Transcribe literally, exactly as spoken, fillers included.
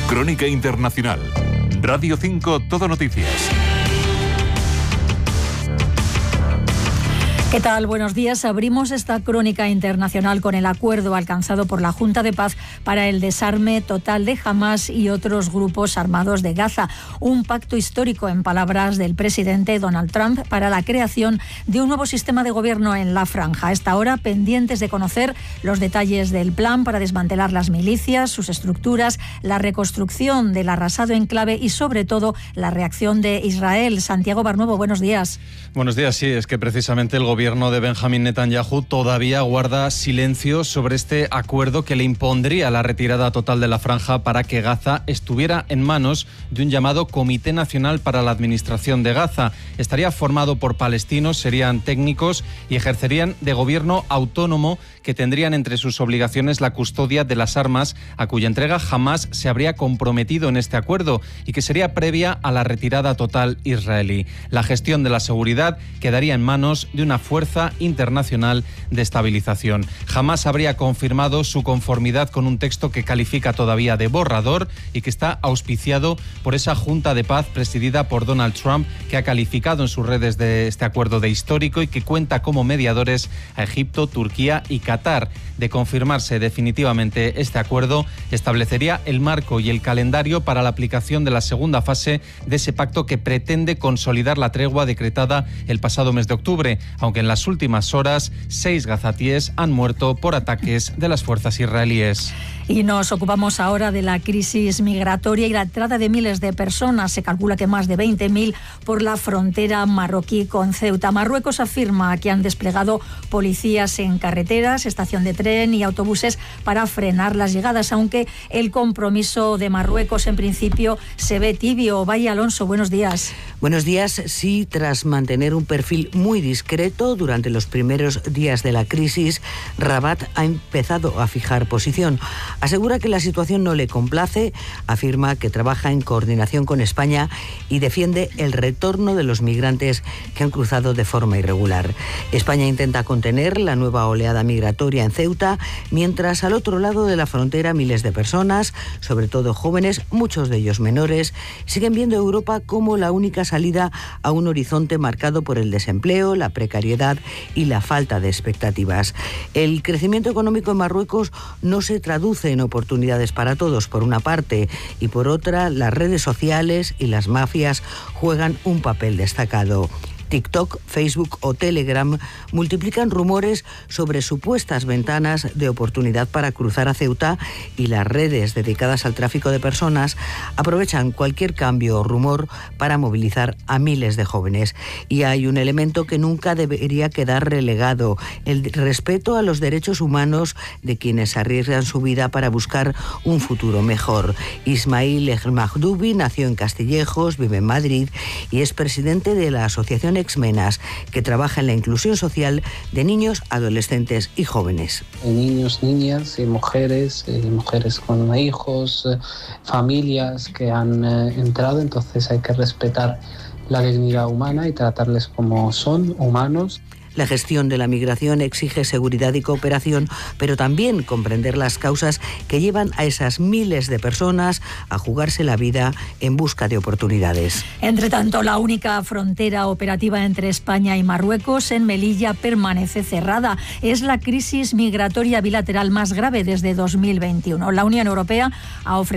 Crónica Internacional. Radio cinco Todo Noticias. ¿Qué tal? Buenos días. Abrimos esta crónica internacional con el acuerdo alcanzado por la Junta de Paz para el desarme total de Hamás y otros grupos armados de Gaza. Un pacto histórico, en palabras del presidente Donald Trump, para la creación de un nuevo sistema de gobierno en la franja. A esta hora, pendientes de conocer los detalles del plan para desmantelar las milicias, sus estructuras, la reconstrucción del arrasado enclave y, sobre todo, la reacción de Israel. Santiago Barnuevo, buenos días. Buenos días, sí, es que precisamente el gobierno El gobierno de Benjamín Netanyahu todavía guarda silencio sobre este acuerdo que le impondría la retirada total de la franja para que Gaza estuviera en manos de un llamado Comité Nacional para la Administración de Gaza. Estaría formado por palestinos, serían técnicos y ejercerían de gobierno autónomo, que tendrían entre sus obligaciones la custodia de las armas a cuya entrega jamás se habría comprometido en este acuerdo y que sería previa a la retirada total israelí. La gestión de la seguridad quedaría en manos de una fuerza internacional de estabilización. Jamás habría confirmado su conformidad con un texto que califica todavía de borrador y que está auspiciado por esa Junta de Paz presidida por Donald Trump, que ha calificado en sus redes de este acuerdo de histórico y que cuenta como mediadores a Egipto, Turquía y Qatar. De confirmarse definitivamente este acuerdo, establecería el marco y el calendario para la aplicación de la segunda fase de ese pacto que pretende consolidar la tregua decretada el pasado mes de octubre, aunque en las últimas horas seis gazatíes han muerto por ataques de las fuerzas israelíes. Y nos ocupamos ahora de la crisis migratoria y la entrada de miles de personas. Se calcula que más de veinte mil por la frontera marroquí con Ceuta. Marruecos afirma que han desplegado policías en carreteras, estación de tren y autobuses para frenar las llegadas, aunque el compromiso de Marruecos en principio se ve tibio. Vaya Alonso, buenos días. Buenos días. Sí, tras mantener un perfil muy discreto durante los primeros días de la crisis, Rabat ha empezado a fijar posición. Asegura que la situación no le complace, afirma que trabaja en coordinación con España y defiende el retorno de los migrantes que han cruzado de forma irregular. España intenta contener la nueva oleada migratoria en Ceuta, mientras al otro lado de la frontera miles de personas, sobre todo jóvenes, muchos de ellos menores, siguen viendo a Europa como la única salida a un horizonte marcado por el desempleo, la precariedad y la falta de expectativas. El crecimiento económico en Marruecos no se traduce en oportunidades para todos, por una parte, y por otra, las redes sociales y las mafias juegan un papel destacado. TikTok, Facebook o Telegram multiplican rumores sobre supuestas ventanas de oportunidad para cruzar a Ceuta, y las redes dedicadas al tráfico de personas aprovechan cualquier cambio o rumor para movilizar a miles de jóvenes. Y hay un elemento que nunca debería quedar relegado: el respeto a los derechos humanos de quienes arriesgan su vida para buscar un futuro mejor. Ismail El Mahdoubi nació en Castillejos, vive en Madrid y es presidente de la Asociación Exmenas, que trabaja en la inclusión social de niños, adolescentes y jóvenes. Niños, niñas y mujeres, y mujeres con hijos, familias que han eh, entrado, entonces hay que respetar la dignidad humana y tratarles como son, humanos. La gestión de la migración exige seguridad y cooperación, pero también comprender las causas que llevan a esas miles de personas a jugarse la vida en busca de oportunidades. Entre tanto, la única frontera operativa entre España y Marruecos, en Melilla, permanece cerrada. Es la crisis migratoria bilateral más grave desde dos mil veintiuno. La Unión Europea ha ofrecido